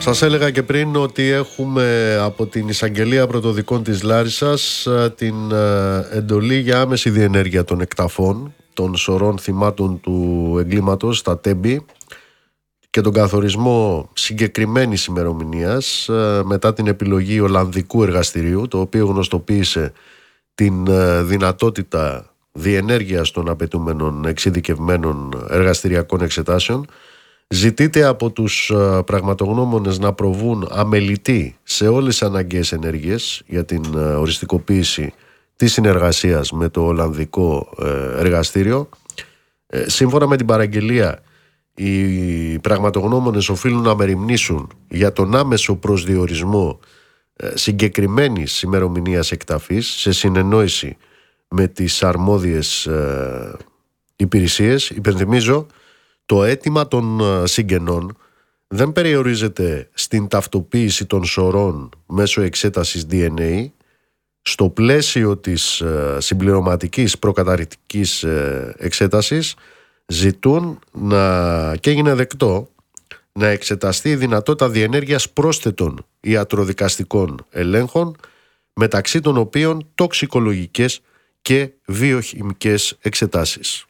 Σας έλεγα και πριν ότι έχουμε από την Εισαγγελία Πρωτοδικών της Λάρισσας την εντολή για άμεση διενέργεια των εκταφών των σωρών θυμάτων του εγκλήματος στα Τέμπη και τον καθορισμό συγκεκριμένης ημερομηνίας μετά την επιλογή Ολλανδικού εργαστηρίου, το οποίο γνωστοποίησε την δυνατότητα διενέργειας των απαιτούμενων εξειδικευμένων εργαστηριακών εξετάσεων. Ζητείται από τους πραγματογνώμονες να προβούν αμελητή σε όλες τις αναγκαίες ενέργειες για την οριστικοποίηση της συνεργασίας με το Ολλανδικό εργαστήριο. Σύμφωνα με την παραγγελία, οι πραγματογνώμονες οφείλουν να μεριμνήσουν για τον άμεσο προσδιορισμό συγκεκριμένης ημερομηνίας εκταφής σε συνεννόηση με τις αρμόδιες υπηρεσίες. Υπενθυμίζω, το αίτημα των συγγενών δεν περιορίζεται στην ταυτοποίηση των σωρών μέσω εξέτασης DNA. Στο πλαίσιο της συμπληρωματικής προκαταρκτικής εξέτασης ζητούν και έγινε δεκτό να εξεταστεί η δυνατότητα διενέργειας πρόσθετων ιατροδικαστικών ελέγχων, μεταξύ των οποίων τοξικολογικές και βιοχημικές εξετάσεις.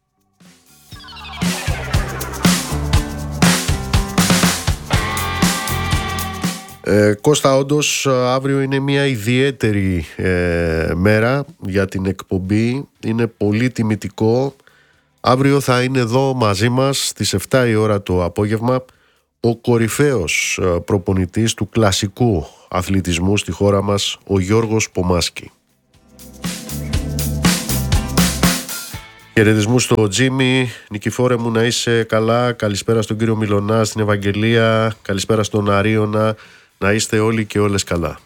Κώστα, όντως αύριο είναι μια ιδιαίτερη μέρα για την εκπομπή. Είναι πολύ τιμητικό. Αύριο θα είναι εδώ μαζί μας στις 7 η ώρα το απόγευμα ο κορυφαίος προπονητής του κλασικού αθλητισμού στη χώρα μας, ο Γιώργος Πομάσκι. Χαιρετισμούς στο Τζίμι. Νικηφόρε μου, να είσαι καλά. Καλησπέρα στον κύριο Μιλωνά, στην Ευαγγελία. Καλησπέρα στον Αρίωνα. Να είστε όλοι και όλες καλά.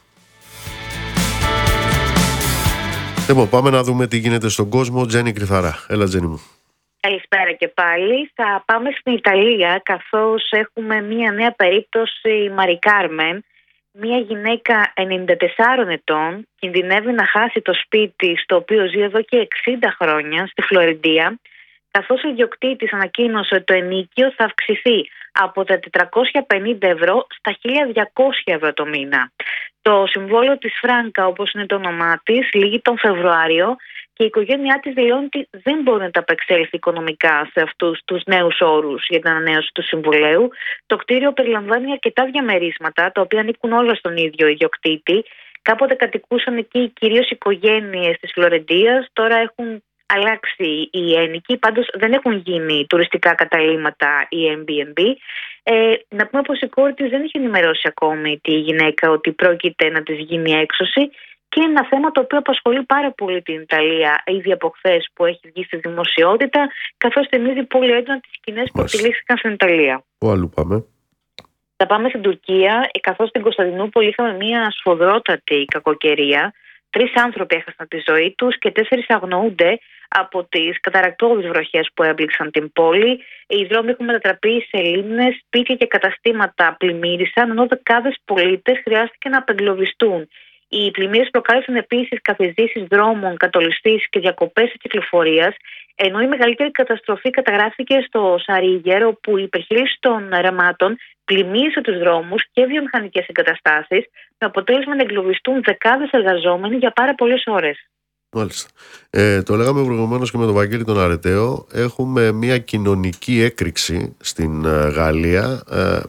Λοιπόν, πάμε να δούμε τι γίνεται στον κόσμο. Τζένι Κρυθαρά. Έλα, Τζένι μου. Καλησπέρα και πάλι. Θα πάμε στην Ιταλία, καθώς έχουμε μία νέα περίπτωση. Μαρι Κάρμεν, μία γυναίκα 94 ετών, κινδυνεύει να χάσει το σπίτι στο οποίο ζει εδώ και 60 χρόνια στη Φλωριντία, καθώς ο ιδιοκτήτης ανακοίνωσε ότι το ενοίκιο θα αυξηθεί από τα 450 ευρώ στα 1.200 ευρώ το μήνα. Το συμβόλαιο της Φράνκα, όπως είναι το όνομά της, λήγει τον Φεβρουάριο και η οικογένειά της δηλώνει ότι δεν μπορεί να ταπεξέλθει οικονομικά σε αυτούς τους νέους όρους για την ανανέωση του συμβολέου. Το κτίριο περιλαμβάνει αρκετά διαμερίσματα, τα οποία ανήκουν όλα στον ίδιο ιδιοκτήτη. Κάποτε κατοικούσαν εκεί κυρίως οικογένειες της Φλωρεντίας, τώρα έχουν αλλάξει οι ένοικοι, πάντως δεν έχουν γίνει τουριστικά καταλύματα ή Airbnb. Να πούμε πως η κόρη της δεν έχει ενημερώσει ακόμη τη γυναίκα ότι πρόκειται να της γίνει έξωση, και ένα θέμα το οποίο απασχολεί πάρα πολύ την Ιταλία ήδη από χθες, που έχει βγει στη δημοσιότητα, καθώς θυμίζει πολύ έντονα τις σκηνές που εκτελήθηκαν στην Ιταλία. Πού αλλού πάμε? Θα πάμε στην Τουρκία, καθώς στην Κωνσταντινούπολη είχαμε μια σφοδρότατη κακοκαιρία. 3 άνθρωποι έχασαν τη ζωή τους και 4 αγνοούνται από τις καταρρακτώδεις βροχές που έμπληξαν την πόλη. Οι δρόμοι έχουν μετατραπεί σε λίμνες, σπίτια και καταστήματα πλημμύρισαν, ενώ δεκάδες πολίτες χρειάστηκε να απεγκλωβιστούν. Οι πλημμύρες προκάλεσαν επίσης καθυζήσεις δρόμων, κατολιστήσεις και διακοπές κυκλοφορίας, ενώ η μεγαλύτερη καταστροφή καταγράφηκε στο Σαρίγερ, όπου η υπερχείληση των ραμάτων πλημμύρισε τους δρόμους και βιομηχανικές εγκαταστάσεις, με αποτέλεσμα να εγκλωβιστούν δεκάδες εργαζόμενοι για πάρα πολλές ώρες. Μάλιστα. Το λέγαμε προηγουμένως και με τον Βαγγέλη τον Αρεταίο. Έχουμε μια κοινωνική έκρηξη στην Γαλλία.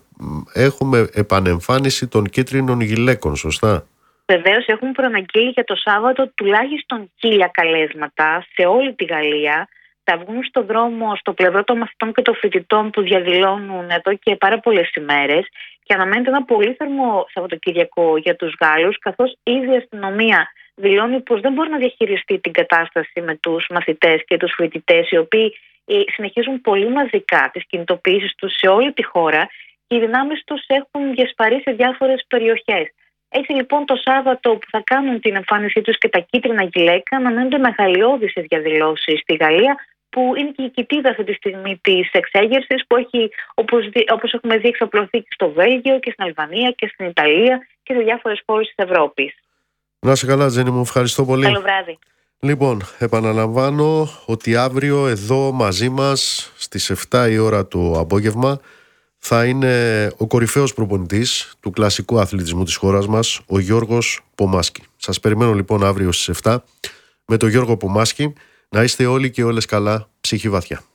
Έχουμε επανεμφάνιση των κίτρινων γυλαίκων, σωστά? Βεβαίως, έχουν προαναγγείλει για το Σάββατο τουλάχιστον 1.000 καλέσματα σε όλη τη Γαλλία. Θα βγουν στο δρόμο στο πλευρό των μαθητών και των φοιτητών που διαδηλώνουν εδώ και πάρα πολλές ημέρες, και αναμένεται ένα πολύ θερμό Σαββατοκύριακο για τους Γάλλους, καθώς ήδη η αστυνομία δηλώνει πως δεν μπορεί να διαχειριστεί την κατάσταση με τους μαθητές και τους φοιτητές, οι οποίοι συνεχίζουν πολύ μαζικά τις κινητοποιήσεις τους σε όλη τη χώρα και οι δυνάμεις τους έχουν διασπαρεί σε διάφορες περιοχές. Έτσι λοιπόν το Σάββατο που θα κάνουν την εμφάνισή τους και τα κίτρινα γυλαίκα, αναμένονται μεγαλειώδεις διαδηλώσεις στη Γαλλία, που είναι και η κοιτίδα αυτή τη στιγμή της εξέγερσης, που έχει, όπως έχουμε δει, εξαπλωθεί και στο Βέλγιο και στην Αλβανία και στην Ιταλία και σε διάφορες χώρες της Ευρώπης. Να είσαι καλά, Τζένι μου, ευχαριστώ πολύ. Καλό βράδυ. Λοιπόν, επαναλαμβάνω ότι αύριο εδώ μαζί μας στις 7 η ώρα το απόγευμα θα είναι ο κορυφαίος προπονητής του κλασικού αθλητισμού της χώρας μας, ο Γιώργος Πομάσκι. Σας περιμένω λοιπόν αύριο στις 7 με τον Γιώργο Πομάσκι. Να είστε όλοι και όλες καλά, ψυχή βαθιά.